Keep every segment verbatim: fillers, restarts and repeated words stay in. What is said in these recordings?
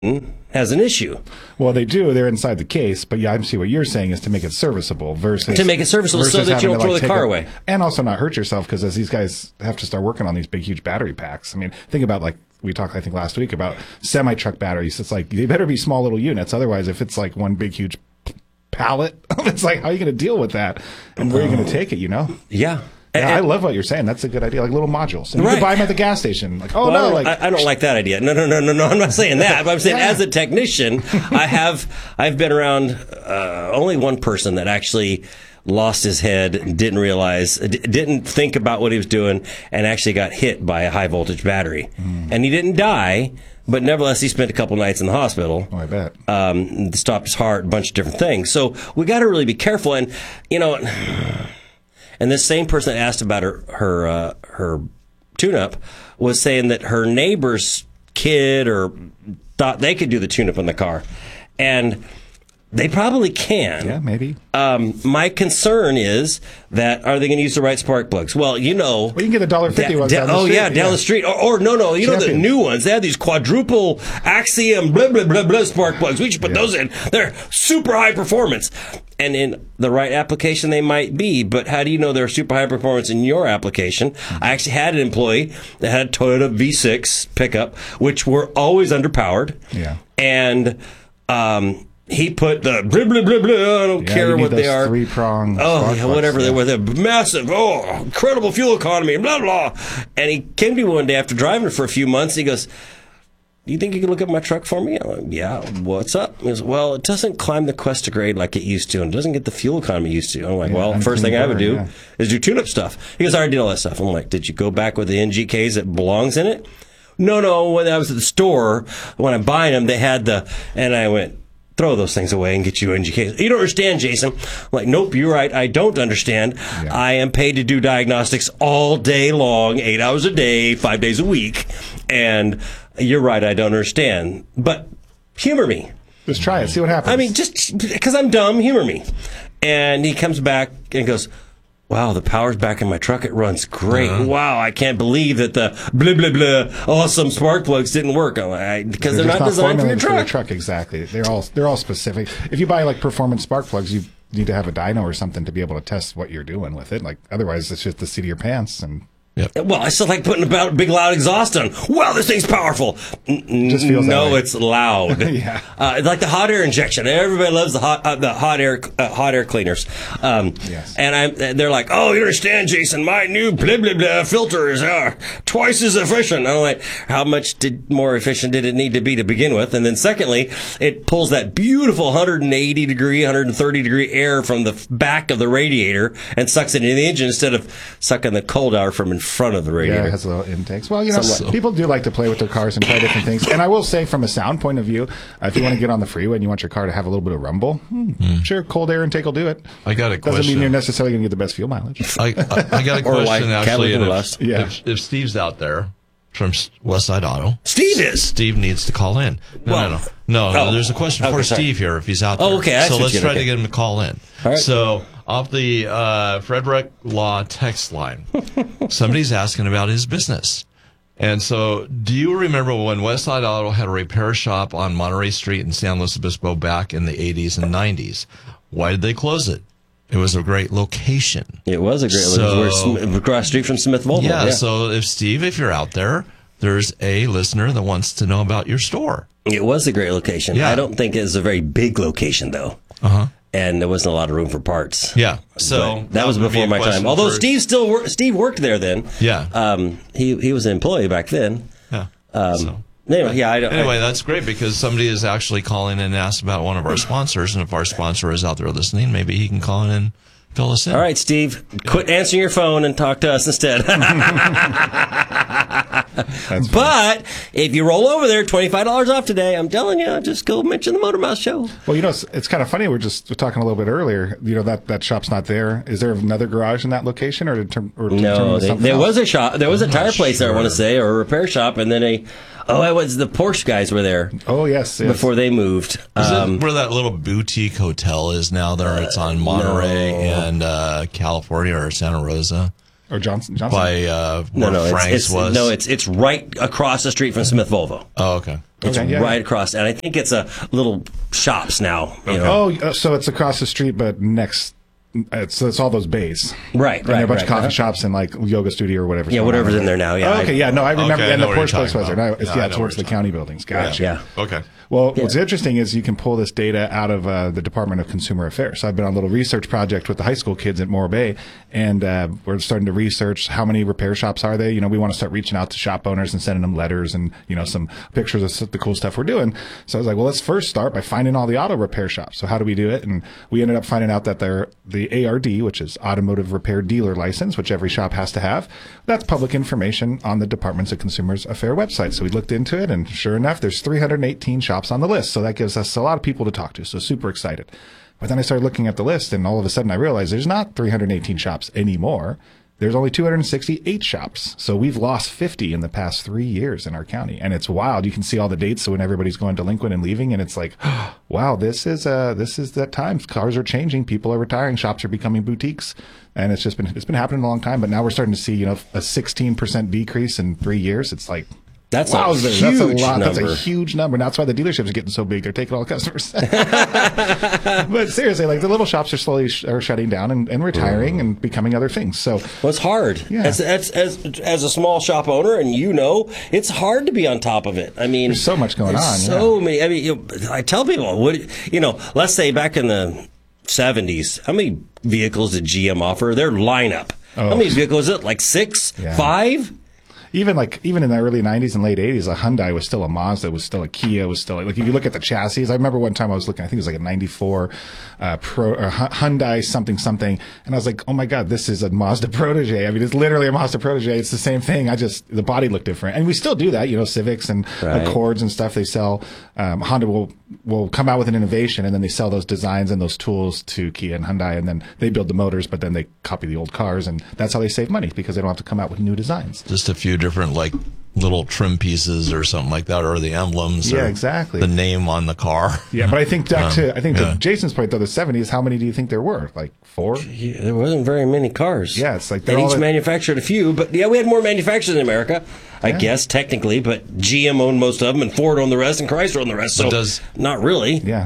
has an issue. Well, they do. They're inside the case. But yeah, I see what you're saying is to make it serviceable versus to make it serviceable so that you don't throw the car away, and also not hurt yourself, because as these guys have to start working on these big, huge battery packs. I mean, think about, like we talked, I think last week, about semi truck batteries. It's like they better be small little units. Otherwise, if it's like one big, huge pallet, it's like, how are you going to deal with that, and where are you going to take it? You know? Yeah. Yeah, and, I love what you're saying. That's a good idea. Like little modules. And right. You can buy them at the gas station. Like, oh, well, no. Like, I, I don't like that idea. No, no, no, no, no. I'm not saying that. But I'm saying yeah. as a technician, I have, I've been around uh, only one person that actually lost his head, didn't realize, d- didn't think about what he was doing, and actually got hit by a high voltage battery. Mm. And he didn't die, but nevertheless, he spent a couple nights in the hospital. Oh, I bet. Um, stopped his heart, a bunch of different things. So we got to really be careful. And, you know, and this same person that asked about her her uh, her tune-up was saying that her neighbor's kid or thought they could do the tune-up in the car, and they probably can. Yeah, maybe. Um, my concern is that, are they going to use the right spark plugs? Well, you know. Well, you can get the one dollar fifty ones down the Oh, street. yeah, down yeah. the street. Or, or no, no, you Champion. know the new ones. They have these quadruple Axiom blah, blah, blah, blah spark plugs. We should put yeah. those in. They're super high performance. And in the right application, they might be. But how do you know they're super high performance in your application? Mm-hmm. I actually had an employee that had a Toyota V six pickup, which were always underpowered. Yeah. And, um, he put the blah, blah, blah, blah, I don't yeah, care what they are. Three prong. Oh, yeah, whatever yeah. they were. They're massive. Oh, incredible fuel economy, blah, blah. And he came to me one day after driving it for a few months. He goes, do you think you can look at my truck for me? I'm like, yeah, what's up? He goes, well, it doesn't climb the Questa grade like it used to, and it doesn't get the fuel economy it used to. I'm like, yeah, well, first thing I would do yeah. is do tune-up stuff. He goes, I already did all that stuff. I'm like, did you go back with the N G Ks that belongs in it? No, no, when I was at the store, when I'm buying them, they had the, and I went, throw those things away and get you N G Ks. You don't understand, Jason. I'm like, nope, you're right. I don't understand. Yeah. I am paid to do diagnostics all day long, eight hours a day, five days a week. And you're right, I don't understand. But humor me. Just try it. See what happens. I mean, just because I'm dumb, humor me. And he comes back and goes, wow, the power's back in my truck. It runs great. Uh-huh. Wow, I can't believe that the blah, blah, blah, awesome spark plugs didn't work. I, because they're, they're not, not designed for your truck. For your truck. Exactly. They're all, they're all specific. If you buy, like, performance spark plugs, you need to have a dyno or something to be able to test what you're doing with it. Like, otherwise, it's just the seat of your pants. And Yep. Well, I still like putting a big, loud exhaust on. Wow, this thing's powerful. Just feels no, that way. It's loud. yeah, uh, it's like the hot air injection. Everybody loves the hot, uh, the hot air, uh, hot air cleaners. Um, yes. And I'm, they're like, oh, you understand, Jason? My new blah blah blah filter is uh, twice as efficient. I'm like, how much did more efficient did it need to be to begin with? And then, secondly, it pulls that beautiful one hundred eighty degree, one hundred thirty degree air from the back of the radiator and sucks it into the engine instead of sucking the cold air from in front of the radiator. Yeah, it has little intakes. Well, you know, so. people do like to play with their cars and try different things. And I will say, from a sound point of view, uh, if you want to get on the freeway and you want your car to have a little bit of rumble, hmm, mm. sure, cold air intake will do it. I got a Doesn't question. Doesn't mean you're necessarily going to get the best fuel mileage. I, I, I got a question, like actually. And if, yeah. if, if Steve's out there from Westside Auto. Steve is. Steve needs to call in. No, well, no, no. No, no oh, there's a question okay, for sorry. Steve here if he's out there. Oh, okay. So let's try okay. to get him to call in. All right. So off the uh, Frederick Law text line, somebody's asking about his business. And so do you remember when Westside Auto had a repair shop on Monterey Street in San Luis Obispo back in the eighties and nineties? Why did they close it? It was a great location. It was a great so, location. We're across the street from Smith Volvo. Yeah, yeah, so if Steve, if you're out there, there's a listener that wants to know about your store. It was a great location. Yeah. I don't think it was a very big location, though. Uh-huh. And there wasn't a lot of room for parts. Yeah. So that, that was before my time. Although for... Steve still wor- Steve worked there then. Yeah. Um, he he was an employee back then. Yeah. Um, so. Anyway, yeah. I don't, anyway, I, that's great because somebody is actually calling in and asked about one of our sponsors, and if our sponsor is out there listening, maybe he can call in and fill us in. All right, Steve. Quit answering your phone and talk to us instead. But if you roll over there, twenty-five dollars off today. I'm telling you, just go mention the Motor Mouth Show. Well, you know, it's, it's kind of funny. We're just we're talking a little bit earlier. You know, that, that shop's not there. Is there another garage in that location? or, determ- or No, they, there else? was a shop. There was a tire place sure. there, I want to say, or a repair shop. And then a, oh, it was the Porsche guys were there. Oh, yes. yes. Before they moved. Is Um, it where that little boutique hotel is now there? It's on Monterey no. and uh, California or Santa Rosa. Or Johnson? Johnson? by uh, No, where no, it's, Frank's it's was? no, it's it's right across the street from Smith Volvo. Oh, okay. It's Okay, yeah, right yeah. across, and I think it's a little shops now. You know? Oh, uh, so it's across the street, but next. It's, so it's all those bays. Right, And there are right, a bunch right. of coffee Uh-huh. shops and like yoga studio or whatever. Yeah, whatever's in there now. Yeah. Oh, okay, yeah, no, I remember. Okay, I and know the what you're Porsche place talking was there. No, about. it's, Yeah, yeah, I know towards what the you're county buildings. Gotcha. Yeah. Okay. Well, what's interesting is you can pull this data out of uh, the Department of Consumer Affairs. So I've been on a little research project with the high school kids at Morro Bay, and uh, we're starting to research how many repair shops are they. You know, we want to start reaching out to shop owners and sending them letters and, you know, some pictures of s- the cool stuff we're doing. So I was like, well, let's first start by finding all the auto repair shops. So how do we do it? And we ended up finding out that they're the A R D, which is Automotive Repair Dealer License, which every shop has to have. That's public information on the Department's of Consumer Affairs website. So we looked into it, and sure enough, there's three hundred eighteen shops on the list. So that gives us a lot of people to talk to. So super excited. But then I started looking at the list, and all of a sudden I realized there's not three hundred eighteen shops anymore. There's only two hundred sixty-eight shops. So we've lost fifty in the past three years in our county. And it's wild. You can see all the dates when everybody's going delinquent and leaving. And it's like, wow, this is, uh, this is that time. Cars are changing. People are retiring. Shops are becoming boutiques. And it's just been, it's been happening a long time. But now we're starting to see, you know, a sixteen percent decrease in three years. It's like, That's a wowzer, huge that's a lot. number. That's a huge number. And that's why the dealerships are getting so big. They're taking all the customers. But seriously, like the little shops are slowly sh- are shutting down and, and retiring and becoming other things. So Well, it's hard. Yeah. As, as, as, as a small shop owner, and you know, it's hard to be on top of it. I mean, There's so much going there's on, So many. I mean, you know, I tell people, what, you know, let's say back in the seventies, how many vehicles did G M offer? Their lineup. Oh. How many vehicles is it? Like six? Yeah. Five? even like even in the early nineties and late eighties, a Hyundai was still a Mazda, was still a Kia, was still like if you look at the chassis. I remember one time I was looking, I think it was like a ninety-four uh, Pro or Hyundai something something, and I was like, oh my god, this is a Mazda Protege. I mean, it's literally a Mazda Protege. It's the same thing. I just the body looked different, and we still do that. You know, Civics and Right. Accords and stuff. They sell. Um, Honda will will come out with an innovation, and then they sell those designs and those tools to Kia and Hyundai, and then they build the motors, but then they copy the old cars, and that's how they save money because they don't have to come out with new designs. Just a few different like little trim pieces or something like that, or the emblems. Yeah, or exactly. The name on the car. Yeah, but I think back to I think yeah. to Jason's point though, the seventies. How many do you think there were? Like four? Yeah, there wasn't very many cars. Yeah, it's like they're and all each the- manufactured a few, but yeah, we had more manufacturers in America, I Yeah. guess technically. But G M owned most of them, and Ford owned the rest, and Chrysler owned the rest. So But does- not really. Yeah.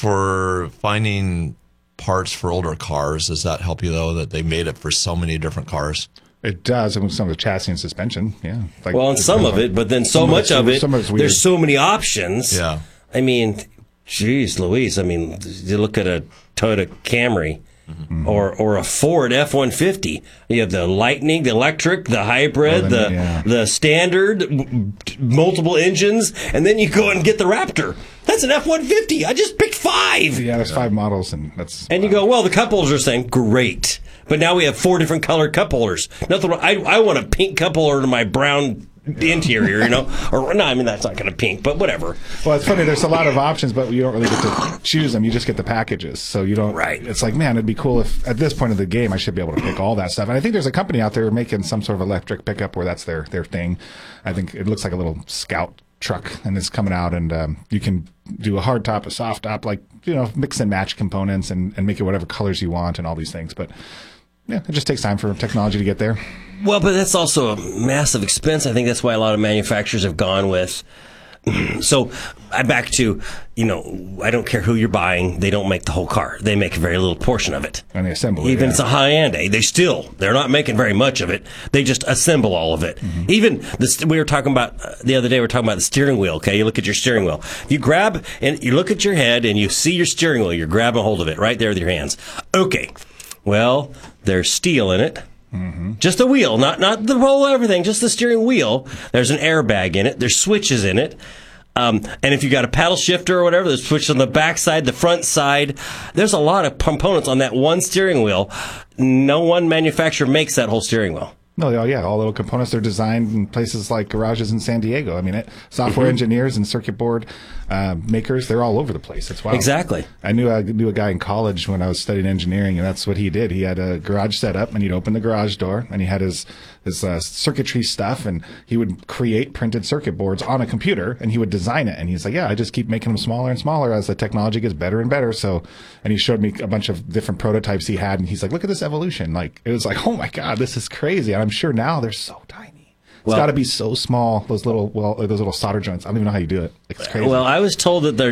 For finding parts for older cars, does that help you though that they made it for so many different cars? It does, and with some of the chassis and suspension, yeah. Like, Well, and some of it, but then so Some of much it's- of it, some of it's weird. there's so many options. Yeah. I mean, geez, Louise. I mean, you look at a Toyota Camry. Mm-hmm. Or or a Ford F one fifty. You have the Lightning, the electric, the hybrid, Oh, the then, yeah. the standard, m- multiple engines, and then you go and get the Raptor. That's an F one fifty. I just picked five. Yeah, there's five models, and that's And you go, well, the cup holders are saying great, but now we have four different colored cup holders. Nothing. wrong- I I want a pink cup holder to my brown interior, you know, or no, I mean that's not going to pink, but whatever. Well, it's funny. There's a lot of options, but you don't really get to choose them. You just get the packages, so you don't. Right. It's like, man, it'd be cool if at this point of the game I should be able to pick all that stuff. And I think there's a company out there making some sort of electric pickup where that's their their thing. I think it looks like a little Scout truck, and it's coming out, and um, you can do a hard top, a soft top, like you know, mix and match components and and make it whatever colors you want, and all these things. But yeah, it just takes time for technology to get there. Well, but that's also a massive expense. I think that's why a lot of manufacturers have gone with. So, I back to, you know, I don't care who you're buying. They don't make the whole car. They make a very little portion of it. And they assemble it, Even yeah. it's a high end, eh? They still, they're not making very much of it. They just assemble all of it. Mm-hmm. Even the, st- we were talking about, uh, the other day, we were talking about the steering wheel, okay? You look at your steering wheel. You grab, and you look at your head, and you see your steering wheel. You're grabbing hold of it right there with your hands. Okay. Well, there's steel in it. Mm-hmm. Just the wheel, not not the whole everything, just the steering wheel. There's an airbag in it. There's switches in it. Um, and if you got a paddle shifter or whatever, there's switches on the back side, the front side. There's a lot of components on that one steering wheel. No one manufacturer makes that whole steering wheel. No, oh, yeah, all little components. They're designed in places like garages in San Diego. I mean, it, software mm-hmm. engineers and circuit board uh, makers, they're all over the place. It's wild. Exactly. I knew I knew a guy in college when I was studying engineering, and that's what he did. He had a garage set up, and he'd open the garage door, and he had his his uh, circuitry stuff, and he would create printed circuit boards on a computer, and he would design it. And he's like, yeah, I just keep making them smaller and smaller as the technology gets better and better. So, and he showed me a bunch of different prototypes he had, and he's like, look at this evolution. Like, it was like, oh my God, this is crazy. And I'm sure now they're so tiny. It's well, got to be so small. Those little, well, those little solder joints. I don't even know how you do it. It's crazy. Well, I was told that they're